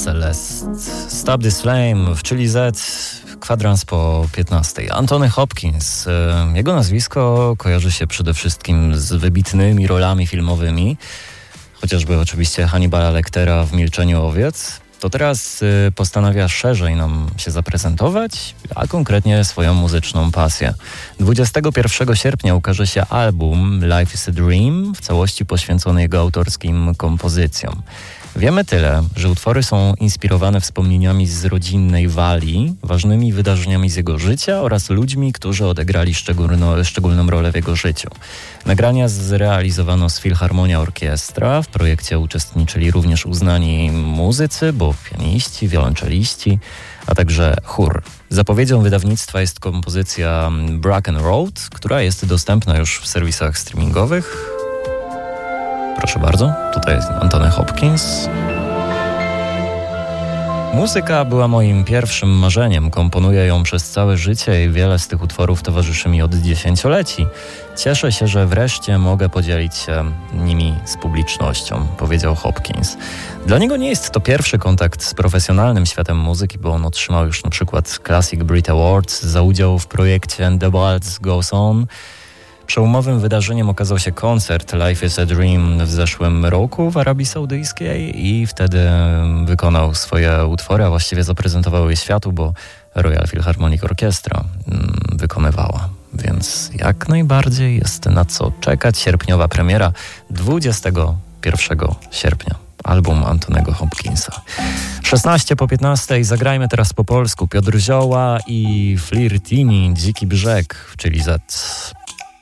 Celeste. Stop This Flame w Chili Z, kwadrans po 15. Anthony Hopkins. Jego nazwisko kojarzy się przede wszystkim z wybitnymi rolami filmowymi, chociażby oczywiście Hannibala Lectera w Milczeniu owiec. To teraz postanawia szerzej nam się zaprezentować, a konkretnie swoją muzyczną pasję. 21 sierpnia ukaże się album Life is a Dream, w całości poświęcony jego autorskim kompozycjom. Wiemy tyle, że utwory są inspirowane wspomnieniami z rodzinnej Walii, ważnymi wydarzeniami z jego życia oraz ludźmi, którzy odegrali szczególną rolę w jego życiu. Nagrania zrealizowano z Philharmonia Orkiestra. W projekcie uczestniczyli również uznani muzycy, bo pianiści, wiolonczeliści, a także chór. Zapowiedzią wydawnictwa jest kompozycja Bracken Road, która jest dostępna już w serwisach streamingowych. Proszę bardzo, tutaj jest Anthony Hopkins. Muzyka była moim pierwszym marzeniem. Komponuję ją przez całe życie i wiele z tych utworów towarzyszy mi od dziesięcioleci. Cieszę się, że wreszcie mogę podzielić się nimi z publicznością, powiedział Hopkins. Dla niego nie jest to pierwszy kontakt z profesjonalnym światem muzyki, bo on otrzymał już na przykład Classic Brit Awards za udział w projekcie And the Waltz Goes On. Przełomowym wydarzeniem okazał się koncert Life is a Dream w zeszłym roku w Arabii Saudyjskiej i wtedy wykonał swoje utwory, a właściwie zaprezentował je światu, bo Royal Philharmonic Orchestra wykonywała. Więc jak najbardziej jest na co czekać. Sierpniowa premiera 21 sierpnia. Album Antonego Hopkinsa. 16 po 15. Zagrajmy teraz po polsku. Piotr Zioła i Flirtini, Dziki Brzeg, czyli Z.